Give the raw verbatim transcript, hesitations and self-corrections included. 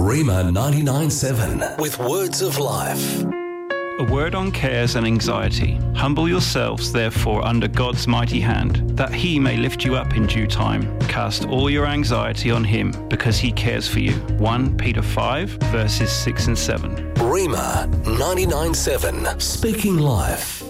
Rhema ninety-nine seven with words of life. A word on cares and anxiety. Humble yourselves, therefore, under God's mighty hand, that he may lift you up in due time. Cast all your anxiety on him, because he cares for you. First Peter five, verses six and seven. Rhema ninety-nine seven, speaking life.